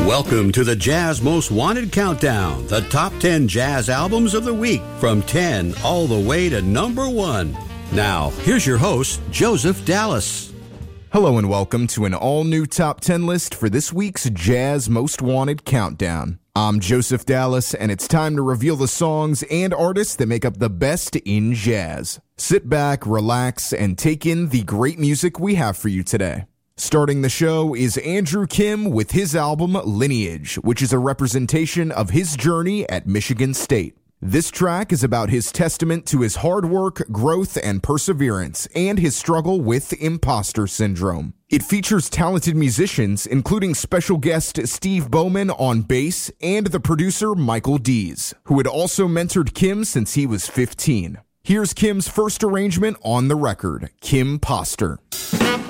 Welcome to the Jazz Most Wanted Countdown, the top 10 jazz albums of the week, from 10 all the way to number 1. Now, here's your host, Joseph Dallas. Hello and welcome to an all-new top 10 list for this week's Jazz Most Wanted Countdown. I'm Joseph Dallas, and it's time to reveal the songs and artists that make up the best in jazz. Sit back, relax, and take in the great music we have for you today. Starting the show is Andrew Kim with his album Lineage, which is a representation of his journey at Michigan State. This track is about his testament to his hard work, growth, and perseverance, and his struggle with imposter syndrome. It features talented musicians, including special guest Steve Bowman on bass and the producer Michael Dees, who had also mentored Kim since he was 15. Here's Kim's first arrangement on the record, Kim Poster.